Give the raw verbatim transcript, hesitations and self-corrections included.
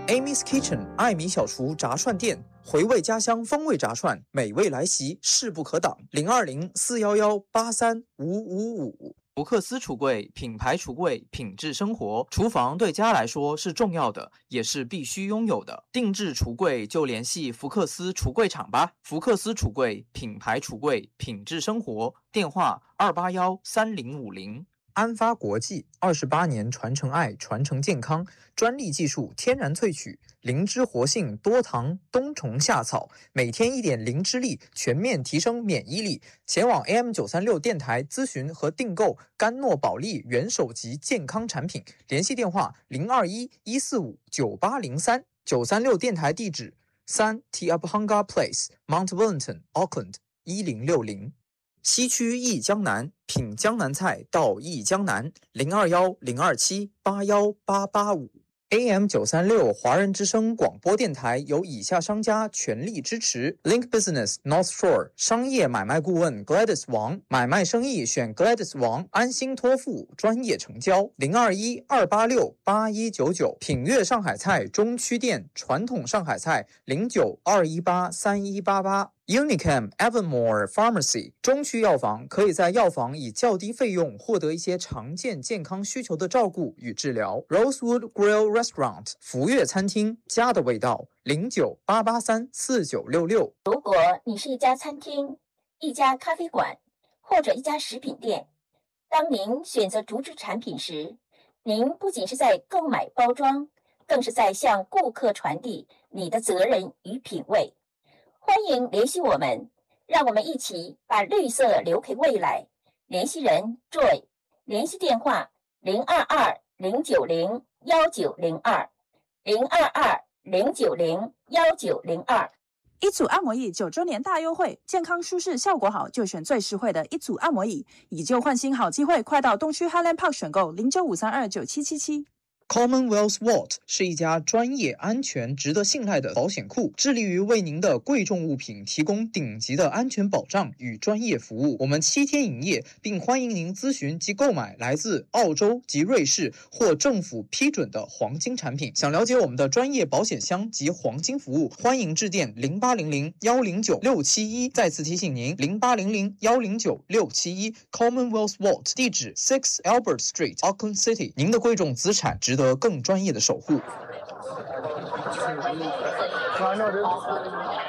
Amy's Kitchen 艾米小厨炸串店，回味家乡风味炸串，美味来袭，势不可挡。零二零四幺幺八三五五五。福克斯橱柜，品牌橱柜，品质生活。厨房对家来说是重要的，也是必须拥有的。定制橱柜就联系福克斯橱柜厂吧。福克斯橱柜，品牌橱柜，品质生活。电话二八幺三零五零。安发国际二十八年传承爱，传承健康，专利技术，天然萃取，灵芝活性，多糖，冬虫夏草，每天一点灵芝力，全面提升免疫力。前往 A M 九三六电台咨询和订购甘诺宝利元首级健康产品，联系电话零二一一四五九八零三。九三六电台地址三 Tiabhanga Place Mount Wellington Auckland 一零六零。西区忆江南，品江南菜到忆江南，零二幺零二七八幺八八五。A M 九三六华人之声广播电台由以下商家全力支持 ：Link Business North Shore 商业买卖顾问 Gladys 王，买卖生意选 Gladys 王，安心托付，专业成交。零二一二八六八一九九。品悦上海菜中区店，传统上海菜零九二一八三一八八。Unicam Evermore Pharmacy 中区药房，可以在药房以较低费用获得一些常见健康需求的照顾与治疗。Rosewood Grill Restaurant 福悦餐厅，家的味道，零九八八三四九六六。 如果你是一家餐厅、一家咖啡馆或者一家食品店，当您选择竹制产品时，您不仅是在购买包装，更是在向顾客传递你的责任与品味。欢迎联系我们，让我们一起把绿色留给未来。联系人 Joy， 联系电话零二二零九零幺九零二零二二零九零幺九零二。 一组按摩椅九周年大优惠，健康舒适效果好就选最实惠的一组按摩椅，以旧换新好机会，快到东区 Highland Park 选购零九五三二九七七七。 Commonwealth Vault 是一家专业、安全、值得信赖的保险库，致力于为您的贵重物品提供顶级的安全保障与专业服务。我们七天营业，并欢迎您咨询及购买来自澳洲及瑞士或政府批准的黄金产品。想了解我们的专业保险箱及黄金服务，欢迎致电零八零零幺零九六七一。再次提醒您，零八零零幺零九六七一 Commonwealth Vault 地址 Six Albert Street Auckland City。您的贵重资产值得更专业的守护。